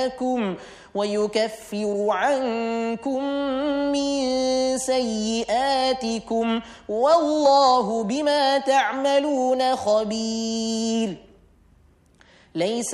لكم ويكفر عنكم من سيئاتكم والله بما تعملون خبير. ليس